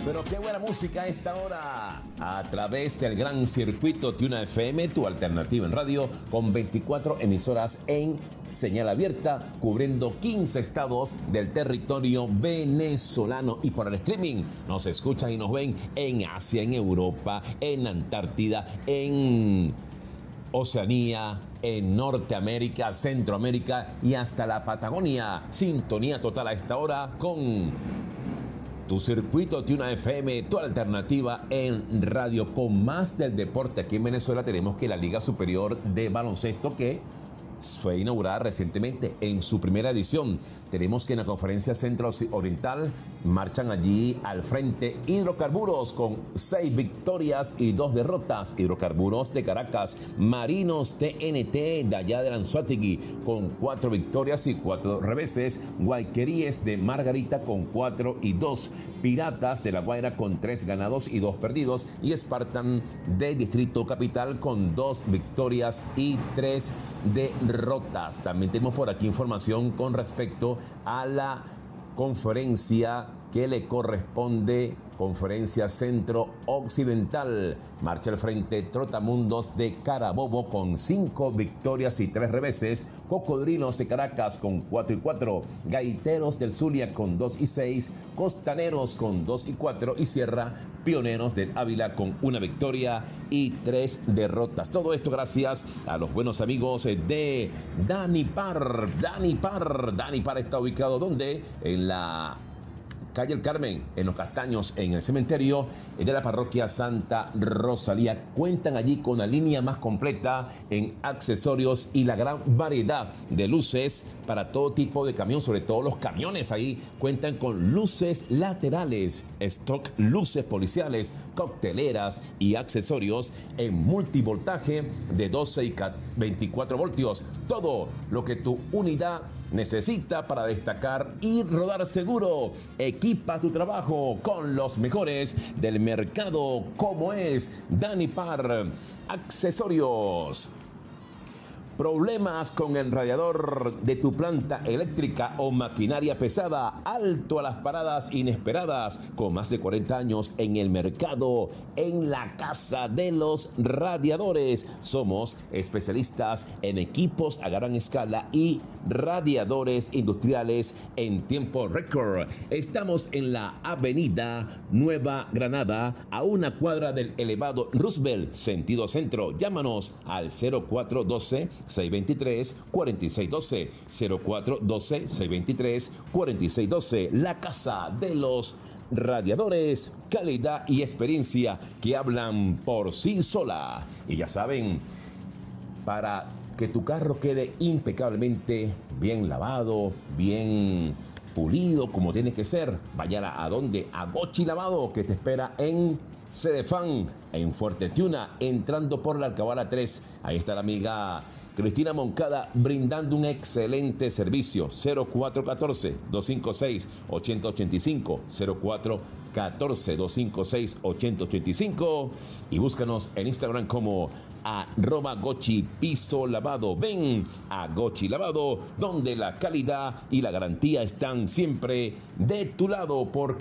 Pero qué buena música a esta hora. A través del gran circuito Tuna FM, tu alternativa en radio, con 24 emisoras en señal abierta, cubriendo 15 estados del territorio venezolano. Y por el streaming nos escuchan y nos ven en Asia, en Europa, en Antártida, en Oceanía, en Norteamérica, Centroamérica y hasta la Patagonia. Sintonía total a esta hora con tu circuito Tuna FM, tu alternativa en radio. Con más del deporte aquí en Venezuela, tenemos que la Liga Superior de Baloncesto, que fue inaugurada recientemente en su primera edición. Tenemos que en la Conferencia Centro-Oriental marchan allí al frente Hidrocarburos con 6 victorias y 2 derrotas. Hidrocarburos de Caracas, Marinos TNT de allá de Anzoátegui con 4 victorias y 4 reveses. Guayqueríes de Margarita con 4 y 2. Piratas de La Guaira con 3 ganados y 2 perdidos. Y Spartan de Distrito Capital con 2 victorias y 3 derrotas. También tenemos por aquí información con respecto a la conferencia que le corresponde, Conferencia Centro-Occidental. Marcha al frente Trotamundos de Carabobo con 5 victorias y 3 reveses. Cocodrilos de Caracas con 4 y 4. Gaiteros del Zulia con 2 y 6. Costaneros con 2 y 4. Y cierra Pioneros del Ávila con 1 victoria y 3 derrotas. Todo esto gracias a los buenos amigos de Danipar. Danipar está ubicado ¿dónde? En la calle El Carmen, en Los Castaños, en el cementerio de la parroquia Santa Rosalía. Cuentan allí con la línea más completa en accesorios y la gran variedad de luces para todo tipo de camión, sobre todo los camiones. Ahí cuentan con luces laterales, stock, luces policiales, cocteleras y accesorios en multivoltaje de 12 y 24 voltios. Todo lo que tu unidad necesita para destacar y rodar seguro. Equipa tu trabajo con los mejores del mercado, como es Danipar Accesorios. Problemas con el radiador de tu planta eléctrica o maquinaria pesada. Alto a las paradas inesperadas. Con más de 40 años en el mercado, en la casa de los radiadores. Somos especialistas en equipos a gran escala y radiadores industriales en tiempo récord. Estamos en la avenida Nueva Granada, a una cuadra del elevado Roosevelt, sentido centro. Llámanos al 0412-623-4612. 0412-623-4612. La casa de los radiadores, calidad y experiencia que hablan por sí sola. Y ya saben, para que tu carro quede impecablemente bien lavado, bien pulido, como tiene que ser, vayan a dónde, a Gochi Lavado, que te espera en Cedefán, en Fuerte Tiuna, entrando por la Alcabala 3. Ahí está la amiga Cristina Moncada brindando un excelente servicio. 0414-256-8085, 0414-256-8085, y búscanos en Instagram como @Gochi Piso Lavado. Ven a Gochi Lavado, donde la calidad y la garantía están siempre de tu lado, porque